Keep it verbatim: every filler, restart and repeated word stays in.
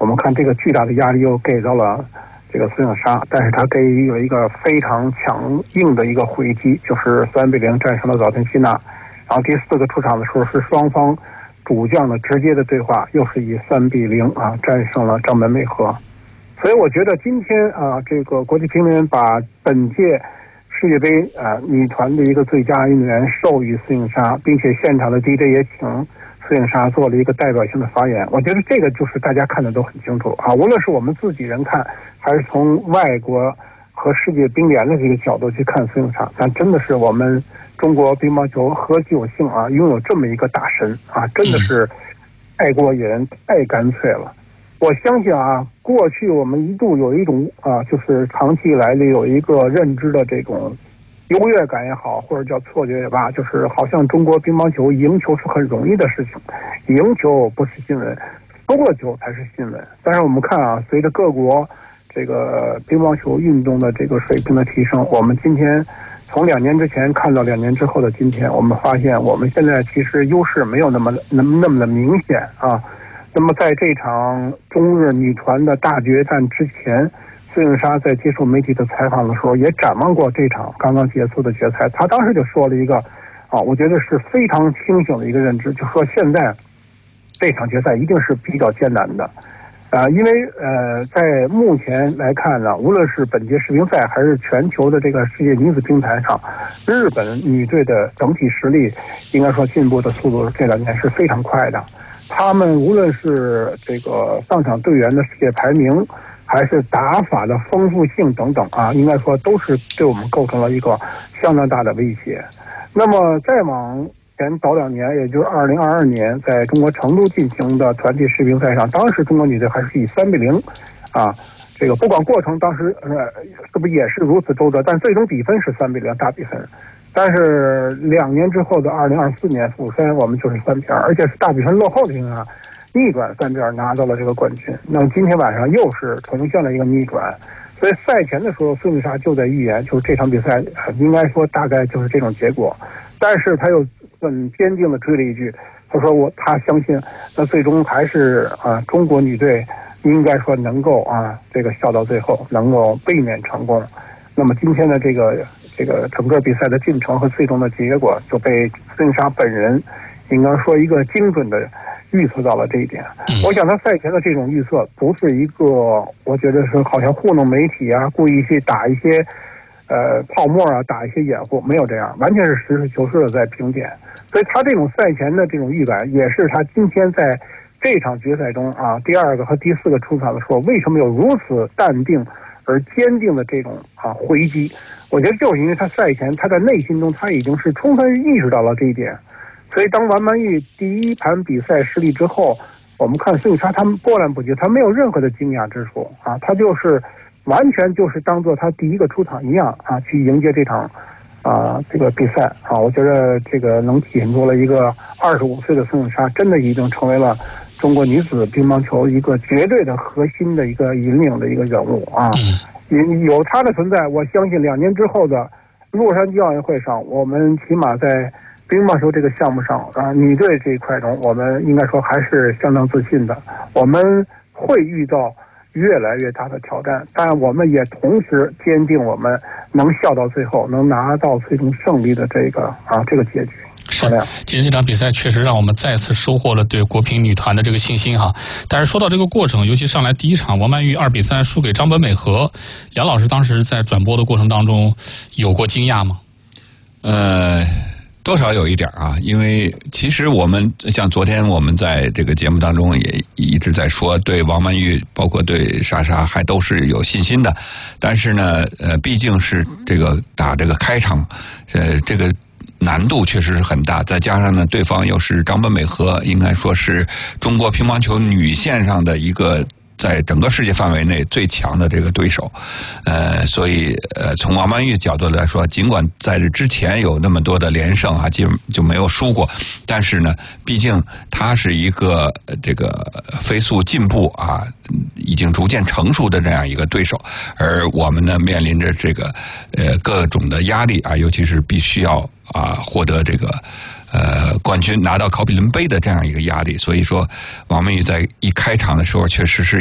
我们看这个巨大的压力又给到了这个孙颖莎，但是他给予了一个非常强硬的一个回击，就是三比零战胜了早田希娜。然后第四个出场的时候是双方主将的直接的对话，又是以三比零啊战胜了张本美和。所以我觉得今天啊，这个国际乒联把本届世界杯啊女团的一个最佳运动员授予孙颖莎，并且现场的 D J 也请孙颖莎做了一个代表性的发言。我觉得这个就是大家看的都很清楚啊，无论是我们自己人看，还是从外国和世界乒联的这个角度去看孙颖莎，但真的是我们中国乒乓球何其有幸啊，拥有这么一个大神啊，真的是爱国人太干脆了。我相信啊，过去我们一度有一种啊，就是长期以来的有一个认知的这种优越感也好，或者叫错觉也罢，就是好像中国乒乓球赢球是很容易的事情，赢球不是新闻，输了球才是新闻。但是我们看啊，随着各国这个乒乓球运动的这个水平的提升，我们今天从两年之前看到两年之后的今天，我们发现我们现在其实优势没有那么那么那么的明显啊。那么在这场中日女团的大决战之前，孙颖莎在接受媒体的采访的时候也展望过这场刚刚结束的决赛，她当时就说了一个啊，我觉得是非常清醒的一个认知，就说现在这场决赛一定是比较艰难的啊，因为呃，在目前来看呢，无论是本届世乒赛还是全球的这个世界女子乒坛上，日本女队的整体实力应该说进步的速度这两年是非常快的。他们无论是这个上场队员的世界排名，还是打法的丰富性等等啊，应该说都是对我们构成了一个相当大的威胁。那么再往前早两年，也就是二零二二年，在中国成都进行的团体世乒赛上，当时中国女队还是以三比零啊，这个不管过程当时呃是不是也是如此周折，但最终比分是三比零大比分。但是两年之后的二零二四年釜山，我们就是三比二，而且是大比分落后的情况下逆转三比二拿到了这个冠军。那么今天晚上又是呈现了一个逆转，所以赛前的时候孙颖莎就在预言，就是这场比赛应该说大概就是这种结果。但是他又很坚定的追了一句，他说我他相信，那最终还是啊中国女队应该说能够啊这个笑到最后，能够卫冕成功。那么今天的这个。这个整个比赛的进程和最终的结果就被孙颖莎本人应该说一个精准的预测到了这一点。我想他赛前的这种预测不是一个我觉得是好像糊弄媒体啊，故意去打一些呃泡沫啊，打一些掩护，没有这样，完全是实事求是的在评点。所以他这种赛前的这种预感也是他今天在这场决赛中啊第二个和第四个出场的时候为什么有如此淡定而坚定的这种啊回击。我觉得就是因为他赛前他在内心中他已经是充分意识到了这一点，所以当王曼玉第一盘比赛失利之后，我们看孙颖莎他们波澜不惊，他没有任何的惊讶之处啊，他就是完全就是当做他第一个出场一样啊去迎接这场啊这个比赛啊。我觉得这个能体现出了一个二十五岁的孙颖莎真的已经成为了中国女子乒乓球一个绝对的核心的一个引领的一个人物啊。有他的存在，我相信两年之后的洛杉矶奥运会上，我们起码在乒乓球这个项目上啊，女队这一块中，我们应该说还是相当自信的。我们会遇到越来越大的挑战，但我们也同时坚定我们能笑到最后，能拿到最终胜利的这个啊这个结局。 是，今天这场比赛确实让我们再次收获了对国乒女团的这个信心哈。但是说到这个过程，尤其上来第一场王曼玉二比三输给张本美和，梁老师当时在转播的过程当中有过惊讶吗？ 呃，多少有一点啊，因为其实我们像昨天我们在这个节目当中也一直在说，对王曼玉包括对莎莎还都是有信心的，但是呢，呃，毕竟是这个打这个开场，呃，这个。难度确实是很大，再加上呢，对方又是张本美和，应该说是中国乒乓球女线上的一个在整个世界范围内最强的这个对手，呃，所以呃，从王曼玉角度来说，尽管在这之前有那么多的连胜啊，就就没有输过，但是呢，毕竟她是一个这个飞速进步啊，已经逐渐成熟的这样一个对手，而我们呢，面临着这个呃各种的压力啊，尤其是必须要啊获得这个。呃，冠军拿到考比伦杯的这样一个压力，所以说王曼玉在一开场的时候确实是